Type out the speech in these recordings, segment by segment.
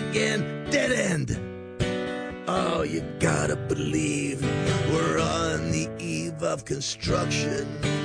again. Dead end. Oh, you gotta believe we're on the eve of construction.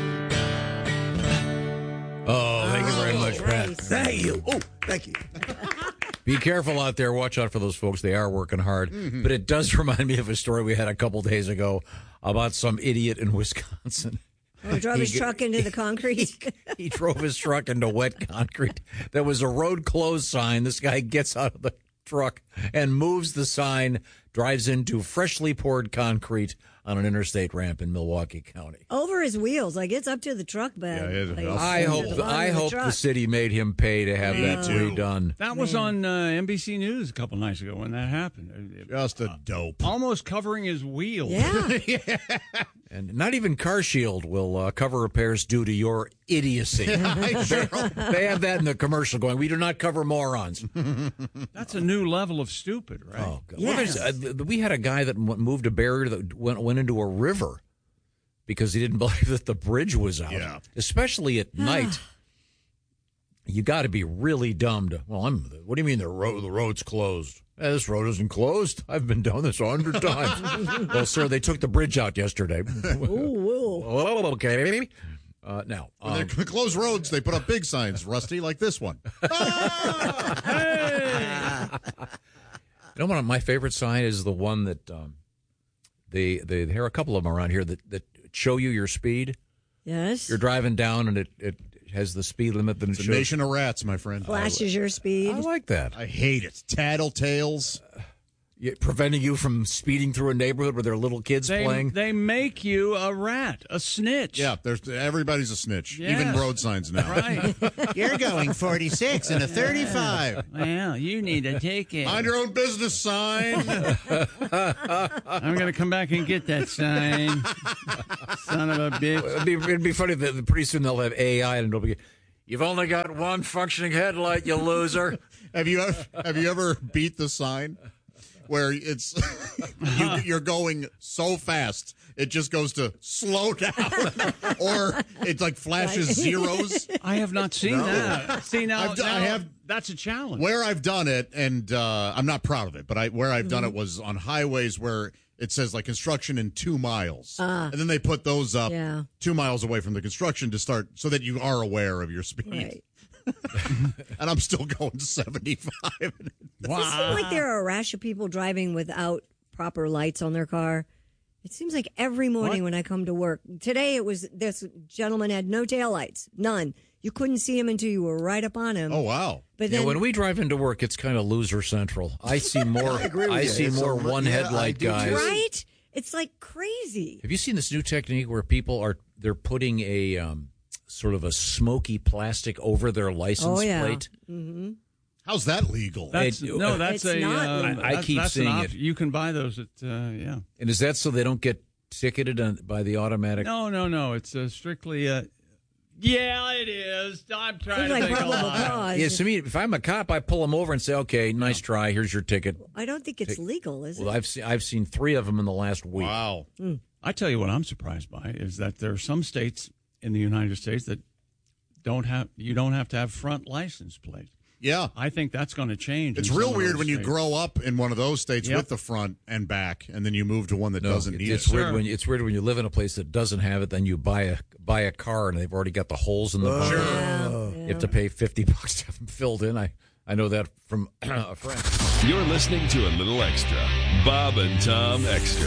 Oh, thank you very much, Pat. Thank you. Oh, thank you. Be careful out there. Watch out for those folks. They are working hard. But it does remind me of a story we had a couple days ago about some idiot in Wisconsin. Oh, drove his truck into the concrete. He drove his truck into wet concrete. There was a road closed sign. This guy gets out of the truck and moves the sign, drives into freshly poured concrete on an interstate ramp in Milwaukee County. Over his wheels, like it's up to the truck bed. Yeah, I hope the city made him pay to have that redone. That was on NBC News a couple nights ago when that happened. Just a dope. Almost covering his wheels. Yeah. And not even CarShield will cover repairs due to your idiocy. They have that in the commercial going, we do not cover morons. That's a new level of stupid, right? Oh, God. Yes. Well, we had a guy that moved a barrier that went into a river because he didn't believe that the bridge was out. Yeah. Especially at night. You got to be really dumb to, what do you mean the road's closed? This road isn't closed. I've been down this 100 times. Well, sir, they took the bridge out yesterday. Ooh. Okay. Now, When they close roads, they put up big signs, Rusty, like this one. You know what? My favorite sign is the one that there are a couple of them around here that show you your speed. Yes. You're driving down and it has the speed limit. That It's a nation of rats, my friend. Flashes your speed. I like that. I hate it. Tattletales. Preventing you from speeding through a neighborhood where there are little kids playing. They make you a rat, a snitch. Yeah, everybody's a snitch. Yes. Even road signs now. Right. You're going 46 and a 35. Well, you need a ticket. Mind your own business sign. I'm going to come back and get that sign. Son of a bitch. It'd be funny that pretty soon they'll have AI and it'll be, you've only got one functioning headlight, you loser. Have you ever beat the sign where it's you're going so fast it just goes to slow down, or it's like flashes zeros? I have not seen that. See now, I have. That's a challenge. Where I've done it, and I'm not proud of it, but where I've done it was on highways where it says like construction in 2 miles, and then they put those up 2 miles away from the construction to start so that you are aware of your speed. Right. And I'm still going 75. Does it seem like there are a rash of people driving without proper lights on their car? It seems like every morning when I come to work. Today it was this gentleman had no taillights, none. You couldn't see him until you were right up on him. Oh, wow. But then, when we drive into work, it's kind of loser central. I see more. I see more one headlight guys. Right? It's like crazy. Have you seen this new technique where people they're putting a sort of a smoky plastic over their license plate? Mm-hmm. How's that legal? I keep seeing it. You can buy those at yeah. And is that so they don't get ticketed by the automatic? No. It's strictly. Yeah, it is. I'm trying to think probable cause. Yeah, to me, if I'm a cop, I pull them over and say, "Okay, nice try. Here's your ticket." I don't think it's legal, is it? Well, I've seen 3 of them in the last week. Wow. I tell you what I'm surprised by is that there are some states in the United States that you don't have to have front license plates. Yeah. I think that's going to change. It's real weird when you grow up in one of those states with the front and back, and then you move to one that doesn't need it's it. Weird it's weird when you live in a place that doesn't have it, then you buy a car and they've already got the holes in the bumper. Yeah. You have to pay $50 to have them filled in. I know that from a friend. You're listening to A Little Extra. Bob and Tom Extra.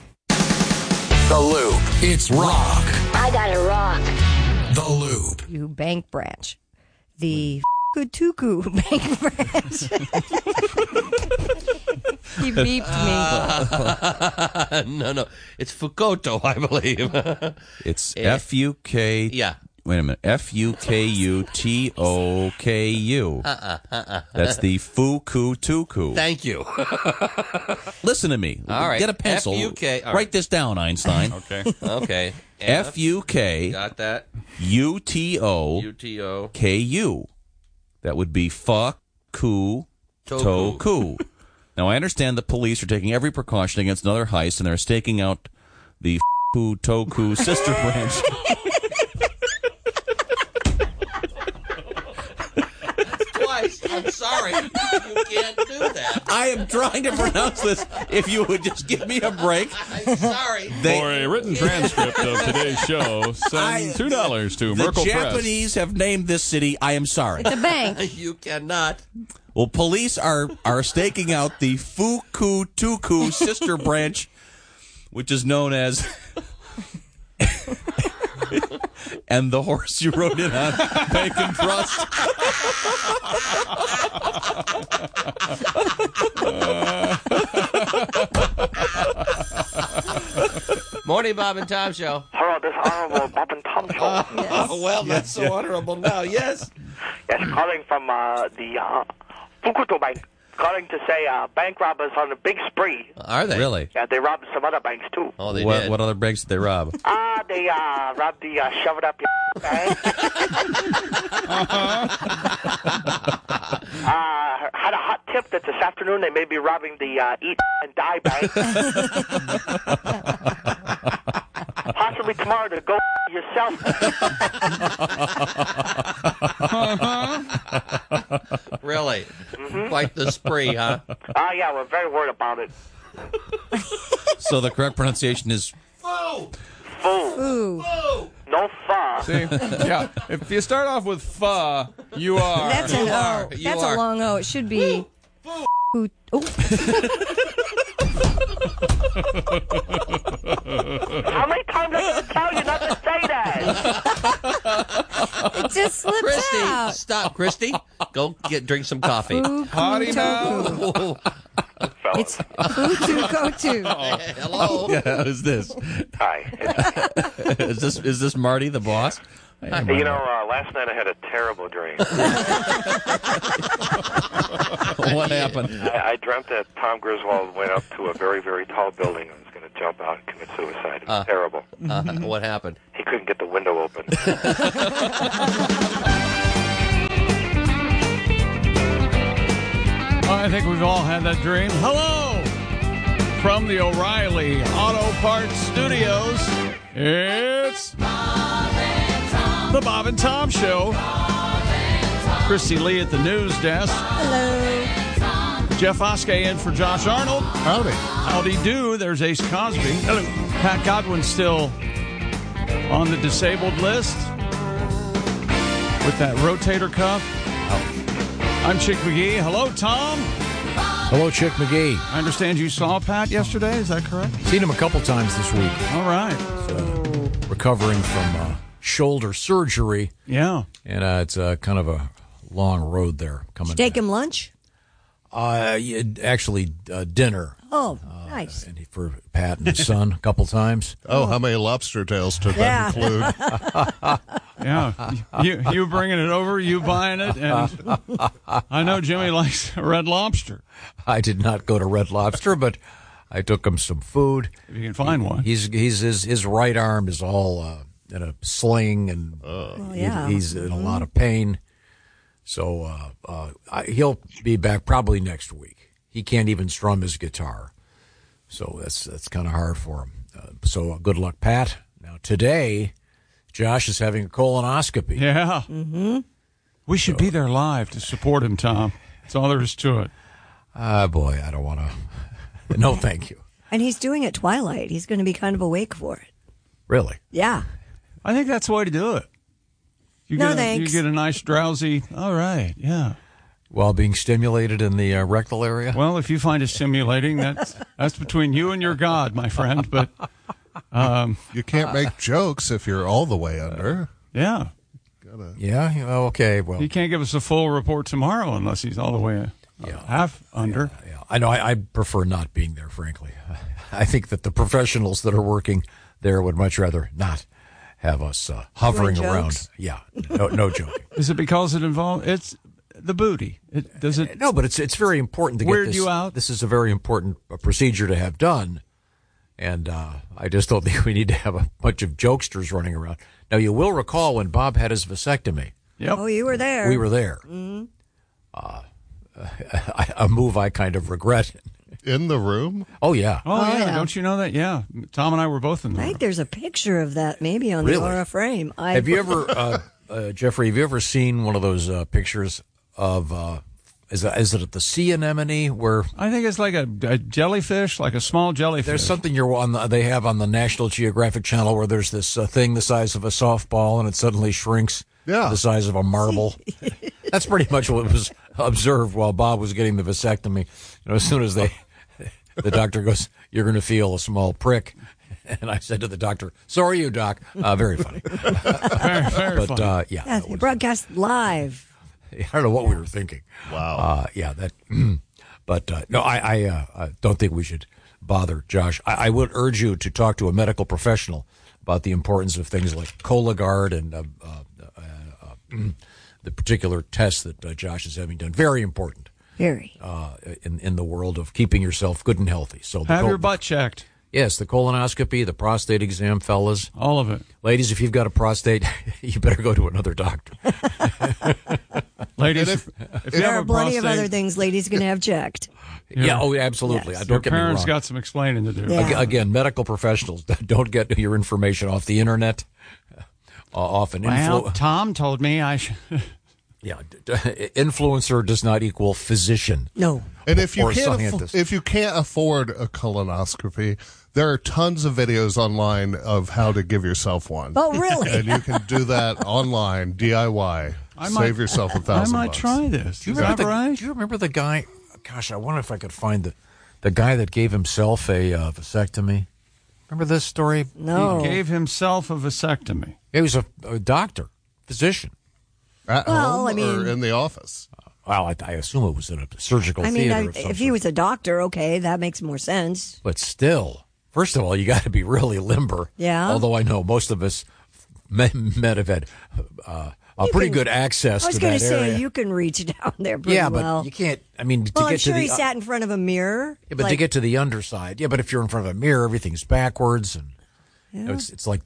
The Loop. It's rock. I gotta rock. The Loop. You bank branch. The Tuku bank branch. He beeped me. No. It's Fukuto, I believe. It's F-U-K. Yeah. Wait a minute. F-U-K-U-T-O-K-U. That's the Fukutuku. Thank you. Listen to me. All right. Get a pencil. F-U-K. All Write right. this down, Einstein. Okay. F-U-K. Got that. U-T-O. U-T-O. K-U. That would be Toku. Now, I understand the police are taking every precaution against another heist, and they're staking out the Toku sister branch. Twice. I'm sorry. You can't do that. I am trying to pronounce this. If you would just give me a break. I'm sorry. For a written transcript of today's show, send $2 to The Merkel Press. Japanese have named this city. I am sorry. It's a bank. You cannot. Well, police are staking out the Fukutuku sister branch, which is known as and the horse you rode in on, Bank and Trust. Morning, Bob and Tom Show. Hello, this is Honorable Bob and Tom Show. Oh, well, that's so honorable now. Yes. Yes, calling from the Fukuto Bank. Calling to say bank robbers on a big spree. Are they? Really? Yeah, they robbed some other banks, too. Oh, they What, did. what other banks did they rob? They robbed the Shove It Up Your Bank. Had a hot tip that this afternoon they may be robbing the Eat and Die Bank. Possibly tomorrow to go yourself. Really? Quite the spree, huh? Yeah, we're very worried about it. So the correct pronunciation is Foo! Fool. Ooh. No fun. See, yeah, if you start off with pho, you are. That's an are. O. You That's are. a long O. It should be. Oh. How many times I have to tell you not to say that? It just slips Christy, out. stop, Christy. Go drink some coffee. Potty now. Oh, It's Fukutoku. hello. yeah. Who's this? Hi. Is this Marty, the boss? You know, last night I had a terrible dream. What happened? I dreamt that Tom Griswold went up to a very, very tall building and was going to jump out and commit suicide. It was terrible. What happened? He couldn't get the window open. I think we've all had that dream. Hello! From the O'Reilly Auto Parts Studios, it's the Bob and Tom Show. Christy Lee at the news desk. Hello. Jeff Oskey in for Josh Arnold. Howdy. Howdy do. There's Ace Cosby. Hello. Pat Godwin's still on the disabled list with that rotator cuff. I'm Chick McGee. Hello, Tom. Hello, Chick McGee. I understand you saw Pat yesterday. Is that correct? Seen him a couple times this week. All right. Recovering from shoulder surgery, Yeah. and it's kind of a long road there coming. Take him lunch? Actually, dinner. Oh, nice. And for Pat and his son a couple times. Oh, how many lobster tails did that include? Yeah. You bringing it over, you buying it, and I know Jimmy likes Red Lobster. I did not go to Red Lobster, but I took him some food. If you can find one. His right arm is all in a sling, and he's in a lot of pain. So he'll be back probably next week. He can't even strum his guitar, so that's kind of hard for him. So good luck, Pat. Now today, Josh is having a colonoscopy. Yeah. Mm-hmm. We should be there live to support him, Tom. That's all there is to it. Boy, I don't want to. No, thank you. And he's doing it twilight. He's going to be kind of awake for it. Really? Yeah. I think that's the way to do it. You Thanks. You get a nice drowsy. All right. Yeah. While being stimulated in the rectal area? Well, if you find it stimulating, that's between you and your God, my friend. But You can't make jokes if you're all the way under. yeah, Yeah? Okay, well. he can't give us a full report tomorrow unless he's all the way half under. Yeah, I know. I prefer not being there, frankly. I think that the professionals that are working there would much rather not have us hovering Doing around. jokes? Yeah, no joking. Is it because it involves it's the booty? Does it? No, but it's very important to get Weird this. you out? This is a very important procedure to have done, and I just don't think we need to have a bunch of jokesters running around. Now, you will recall when Bob had his vasectomy. Yep. Oh, you were there. We were there. Mm-hmm. A move I kind of regret. In the room? Oh, yeah. Oh, yeah. yeah. Don't you know that? Yeah. Tom and I were both in I there. think there's a picture of that maybe on the Really? Aura frame. Have you ever, Jeffrey, have you ever seen one of those pictures of Is it at the sea anemone where I think it's like a jellyfish, like a small jellyfish. there's something they have on the National Geographic Channel where there's this thing the size of a softball and it suddenly shrinks to the size of a marble. That's pretty much what was observed while Bob was getting the vasectomy. As soon as the doctor goes, "You're going to feel a small prick," and I said to the doctor, "So are you, Doc." Very funny. very funny. Yeah, you broadcast live. I don't know what we were thinking. Wow. No, I don't think we should bother Josh. I would urge you to talk to a medical professional about the importance of things like Cologuard and the particular test that Josh is having done. Very important. Very. In the world of keeping yourself good and healthy. So have your butt checked. Yes, the colonoscopy, the prostate exam, fellas. All of it. Ladies, if you've got a prostate, you better go to another doctor. Ladies, if you there have are a plenty prostate, of other things ladies can have checked. Yeah, absolutely. Yes. Don't your get me wrong. parents got some explaining to do. Yeah. Again, medical professionals don't get your information off the internet. Often, Tom told me I should. Yeah, influencer does not equal physician. No. And if you or scientist. if you can't afford a colonoscopy, there are tons of videos online of how to give yourself one. Oh, really? And you can do that online, DIY. Save yourself $1,000. I might try this. Do you Is that remember right? Do you remember the guy? Gosh, I wonder if I could find the guy that gave himself a vasectomy. Remember this story? No. He gave himself a vasectomy. He was a doctor, physician. At Well, home I mean- or in the office? Well, I assume it was in a surgical I mean, theater. of some if he sort. was a doctor, okay, that makes more sense. But still, first of all, you got to be really limber. Yeah. Although I know most of us men have had pretty good access I was to going that to say, area. you can reach down there pretty Yeah, but well. you can't. I mean, to Well, get I'm sure to the he sat in front of a mirror. yeah, but to get to the underside, yeah. But if you're in front of a mirror, everything's backwards, and it's like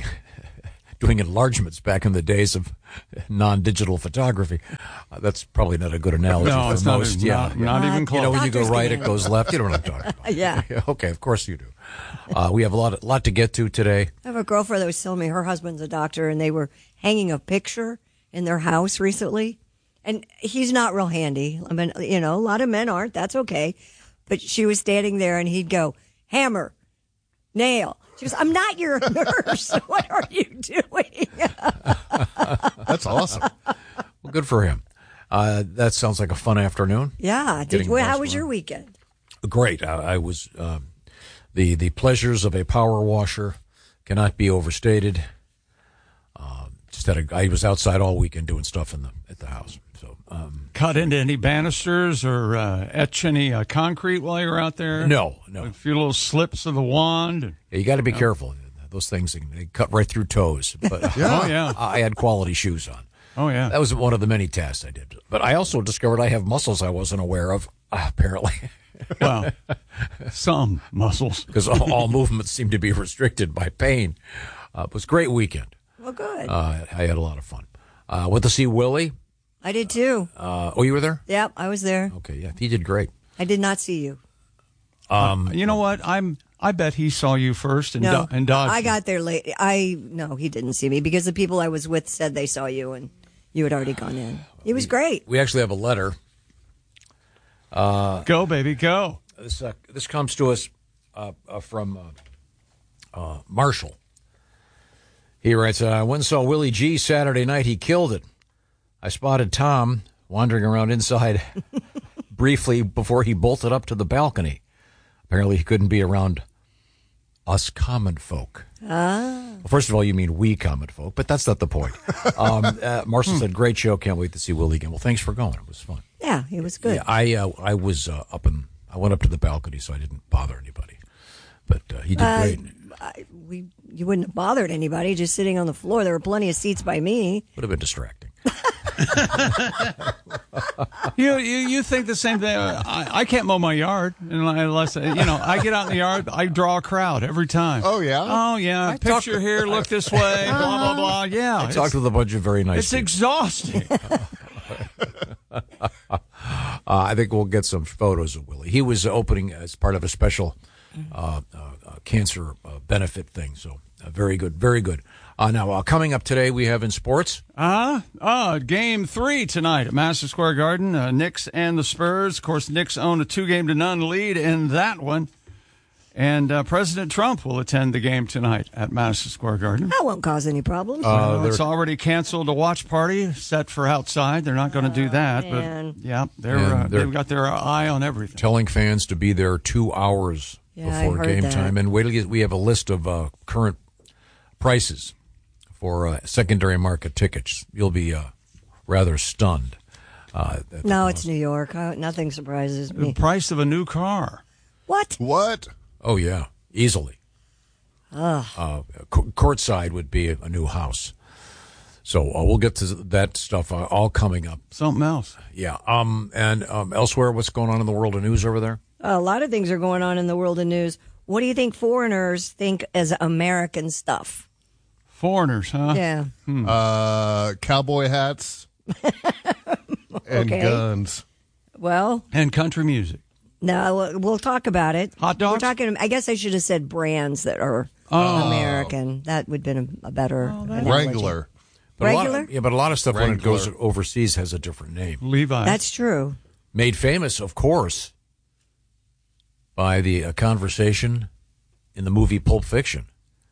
doing enlargements back in the days of non-digital photography. That's probably not a good analogy No, for it's most. not even close. You know, when you go Doctors right, can it goes left. You don't know what I'm talking about. Yeah. Okay, of course you do. We have a lot to get to today. I have a girlfriend that was telling me her husband's a doctor, and they were hanging a picture in their house recently. And he's not real handy. I mean, a lot of men aren't. That's okay. But she was standing there, and he'd go, hammer, nail. She goes, I'm not your nurse. What are you doing? That's awesome. Well, good for him. That sounds like a fun afternoon. Yeah. How was your weekend? Great. I was the pleasures of a power washer cannot be overstated. I was outside all weekend doing stuff at the house. So Cut into any banisters or etch any concrete while you were out there? No. A few little slips of the wand? Yeah, you got to be careful. Those things, they cut right through toes. But Oh, yeah. I had quality shoes on. Oh, yeah. That was one of the many tasks I did. But I also discovered I have muscles I wasn't aware of, apparently. Well, some muscles. Because all movements seem to be restricted by pain. It was a great weekend. Well, good. I had a lot of fun. Went to see Willie. I did too. You were there? Yep, I was there. Okay, yeah, he did great. I did not see you. You know what? I bet he saw you first and No, dodged. I got there late. No, he didn't see me because the people I was with said they saw you and you had already gone in. It was great. We actually have a letter. Go, baby, go. This comes to us from Marshall. He writes, I went and saw Willie G Saturday night. He killed it. I spotted Tom wandering around inside briefly before he bolted up to the balcony. Apparently he couldn't be around us common folk. Well, first of all, you mean we common folk, but that's not the point. Marshall said, great show. Can't wait to see Willie again. Well, thanks for going. It was fun. Yeah, it was good. Yeah, I was I went up to the balcony, so I didn't bother anybody. But he did great. You wouldn't have bothered anybody just sitting on the floor. There were plenty of seats by me. Would have been distracting. You think the same thing? I can't mow my yard unless I get out in the yard. I draw a crowd every time. Oh yeah. Oh yeah. Picture here. Look this way. Blah blah blah. Yeah. I talked with a bunch of very nice It's people. exhausting. I think we'll get some photos of Willie. He was opening as part of a special cancer benefit thing. So Very good. Very good. Now, coming up today, we have in sports. Game 3 tonight at Madison Square Garden. Knicks and the Spurs. Of course, Knicks own a 2-0 lead in that one. And President Trump will attend the game tonight at Madison Square Garden. That won't cause any problems. It's already canceled a watch party set for outside. They're not going to do that. Man. But, yeah, they've got their eye on everything. Telling fans to be there 2 hours before game time. And wait till we have a list of current prices for secondary market tickets. You'll be rather stunned. No, it's New York. Nothing surprises me. The price of a new car. What? Oh, yeah, easily. Courtside would be a new house. So we'll get to that stuff all coming up. Something else. Yeah. And elsewhere, what's going on in the world of news over there? A lot of things are going on in the world of news. What do you think foreigners think as American stuff? Foreigners, huh? Yeah. Cowboy hats and guns. Well. And country music. No, we'll talk about it. Hot dogs? We're talking. I guess I should have said brands that are American. That would have been a better analogy. Wrangler. Regular? But a lot of stuff when it Wrangler. goes overseas has a different name. Levi's. That's true. Made famous, of course, by the conversation in the movie Pulp Fiction.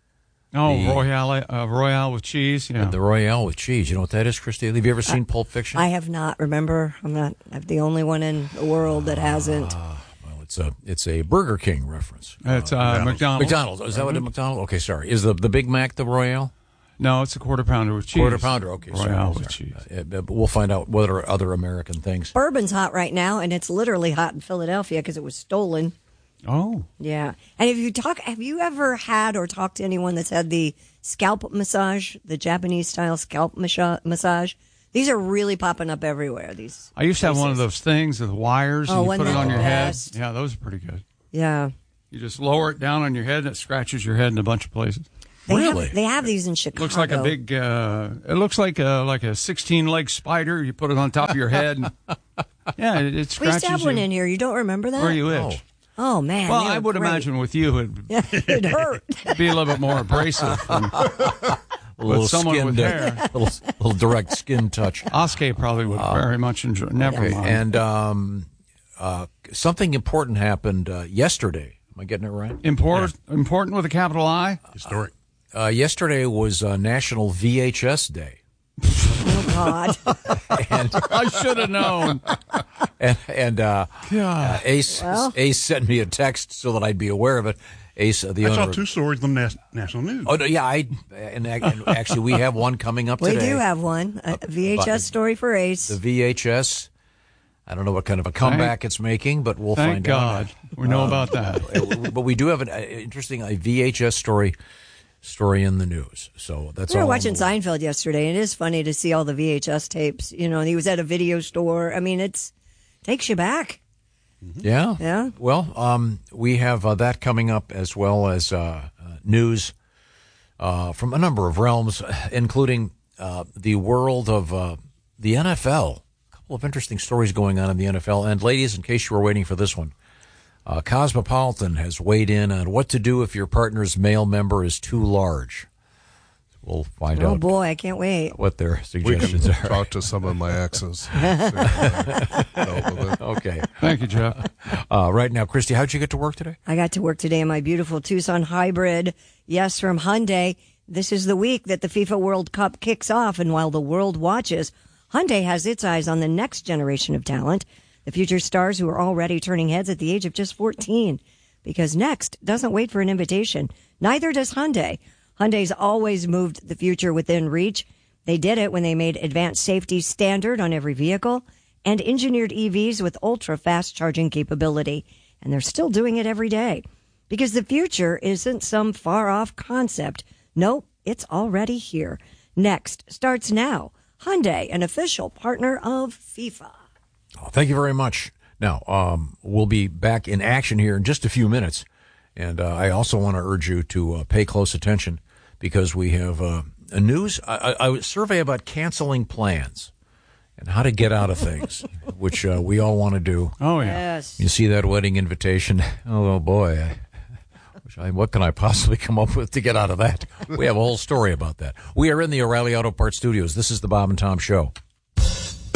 Royale with cheese. Yeah. The Royale with cheese. You know what that is, Christy? Have you ever seen Pulp Fiction? I have not. Remember, I'm the only one in the world that hasn't. Well, it's a Burger King reference. It's McDonald's. McDonald's. Is that what a McDonald's? Okay, sorry. Is the Big Mac the Royale? No, it's a quarter pounder with cheese. Quarter pounder. Okay, Royale sorry. with cheese. But we'll find out what are other American things. Bourbon's hot right now, and it's literally hot in Philadelphia because it was stolen. Oh. Yeah. And have you ever had or talked to anyone that's had the scalp massage, the Japanese style scalp massage? These are really popping up everywhere. I used to have one of those things with wires and you put it on your head. Yeah, those are pretty good. Yeah. You just lower it down on your head and it scratches your head in a bunch of places. They have these in Chicago. Looks like a big. It looks like a 16-leg spider. You put it on top of your head. And, yeah, it scratches. We used to have one in here. You don't remember that? Where you itch. Oh man. Well, I would imagine with you it'd hurt. Be a little bit more abrasive. A little someone skin, with hair, little direct skin touch. Oskay probably would very much enjoy. Never mind. And something important happened yesterday. Am I getting it right? Important with a capital I. Historic. Yesterday was National VHS Day. Oh God! And I should have known. And Ace sent me a text so that I'd be aware of it. Ace, the owner. I saw two stories on the national news. Oh yeah, and actually we have one coming up today. We do have one, a VHS story for Ace. The VHS. I don't know what kind of a comeback it's making, but we'll find God. out. We know about that. But we do have an interesting VHS story in the news. So that's all. We were watching Seinfeld yesterday, and it is funny to see all the VHS tapes. You know, and he was at a video store. I mean, takes you back. Yeah. Yeah. Well, we have that coming up as well as news from a number of realms, including the world of the NFL. A couple of interesting stories going on in the NFL. And ladies, in case you were waiting for this one, Cosmopolitan has weighed in on what to do if your partner's male member is too large. We'll find out. Oh, boy, I can't wait. What their suggestions are. Talk to some of my exes. Okay. Thank you, Jeff. Right now, Christy, how'd you get to work today? I got to work today in my beautiful Tucson Hybrid. Yes, from Hyundai. This is the week that the FIFA World Cup kicks off, and while the world watches, Hyundai has its eyes on the next generation of talent, the future stars who are already turning heads at the age of just 14. Because next doesn't wait for an invitation. Neither does Hyundai. Hyundai's always moved the future within reach. They did it when they made advanced safety standard on every vehicle and engineered EVs with ultra-fast charging capability. And they're still doing it every day. Because the future isn't some far-off concept. Nope, it's already here. Next starts now. Hyundai, an official partner of FIFA. Oh, thank you very much. Now, we'll be back in action here in just a few minutes. And I also want to urge you to pay close attention because we have a survey about canceling plans and how to get out of things, which we all want to do. Oh, yeah. Yes. You see that wedding invitation? Oh, boy. What can I possibly come up with to get out of that? We have a whole story about that. We are in the O'Reilly Auto Parts Studios. This is the Bob and Tom Show.